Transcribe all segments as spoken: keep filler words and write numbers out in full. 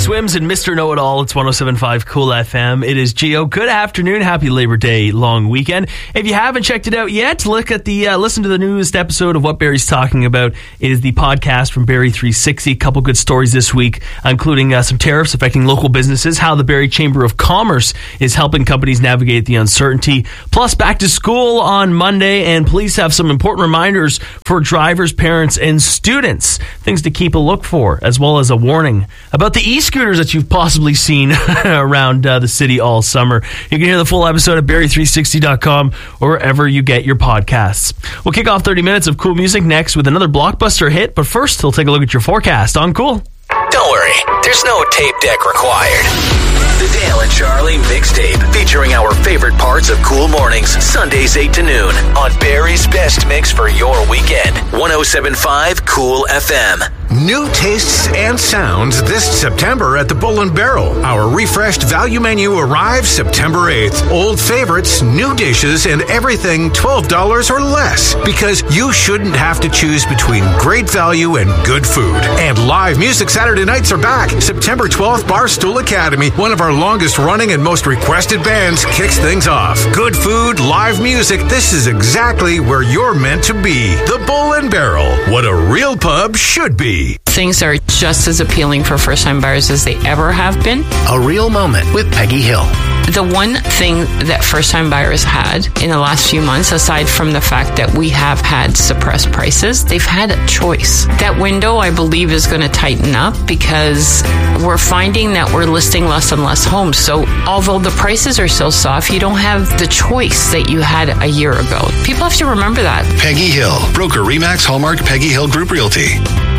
Swims and Mister Know-It-All. It's one oh seven point five Cool F M. It is Gio. Good afternoon. Happy Labor Day long weekend. If you haven't checked it out yet, look at the uh, listen to the newest episode of What Barry's Talking About. It is the podcast from Barrie three sixty. A couple good stories this week, including uh, some tariffs affecting local businesses, how the Barrie Chamber of Commerce is helping companies navigate the uncertainty, plus back to school on Monday, and police have some important reminders for drivers, parents, and students. Things to keep a look for, as well as a warning about the e-scooters that you've possibly seen around uh, the city all summer. You can hear the full episode at barrie three sixty dot com or wherever you get your podcasts. We'll kick off thirty minutes of cool music next with another blockbuster hit, but first we'll take a look at your forecast on Cool. Don't worry, there's no tape deck required. The Dale and Charlie Mixtape, featuring our favorite parts of Cool Mornings, Sundays eight to noon, on Barrie's best mix for your weekend. one oh seven point five Cool F M. New tastes and sounds this September at the Bull and Barrel. Our refreshed value menu arrives September eighth. Old favorites, new dishes, and everything twelve dollars or less. Because you shouldn't have to choose between great value and good food. And live music Saturday nights are back. September twelfth, Barstool Academy, one of our longest running and most requested bands, kicks things off. Good food, live music, this is exactly where you're meant to be. The Bull and Barrel, what a real pub should be. Things are just as appealing for first-time buyers as they ever have been. A real moment with Peggy Hill. The one thing that first-time buyers had in the last few months, aside from the fact that we have had suppressed prices, they've had a choice. That window, I believe, is going to tighten up because we're finding that we're listing less and less homes. So although the prices are still soft, you don't have the choice that you had a year ago. People have to remember that. Peggy Hill, broker Remax Hallmark Peggy Hill Group Realty.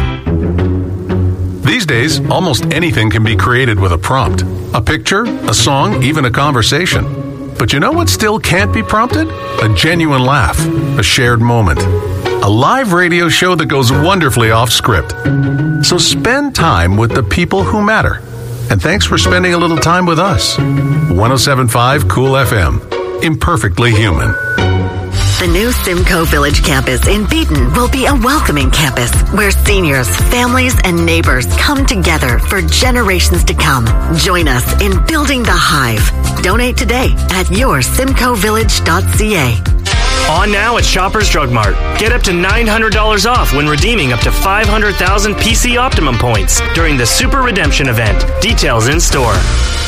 These days, almost anything can be created with a prompt. A picture, a song, even a conversation. But you know what still can't be prompted? A genuine laugh, a shared moment. A live radio show that goes wonderfully off script. So spend time with the people who matter. And thanks for spending a little time with us. one oh seven point five Cool F M. Imperfectly human. The new Simcoe Village campus in Beaton will be a welcoming campus where seniors, families, and neighbors come together for generations to come. Join us in building the Hive. Donate today at your simcoe village dot c a. On now at Shoppers Drug Mart. Get up to nine hundred dollars off when redeeming up to five hundred thousand P C Optimum points during the Super Redemption event. Details in store.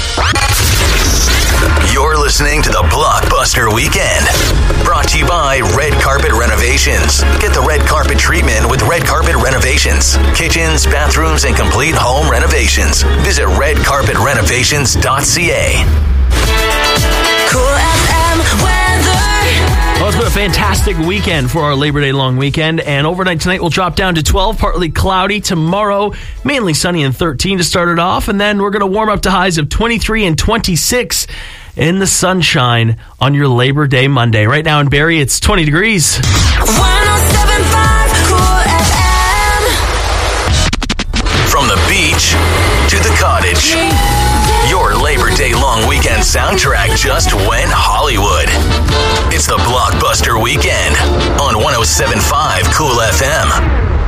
You're listening to the Blockbuster Weekend. Brought to you by Red Carpet Renovations. Get the red carpet treatment with Red Carpet Renovations. Kitchens, bathrooms, and complete home renovations. Visit red carpet renovations dot c a. Cool F M weather. Well, it's been a fantastic weekend for our Labor Day long weekend, and overnight tonight will drop down to twelve, partly cloudy. Tomorrow, mainly sunny and thirteen to start it off, and then we're going to warm up to highs of twenty-three and twenty-six in the sunshine on your Labor Day Monday. Right now in Barrie, it's twenty degrees. one oh seven point five Cool F M. From the beach to the cottage, your Labor Day long weekend soundtrack just went Hollywood. It's the Blockbuster Weekend on one oh seven point five Cool F M.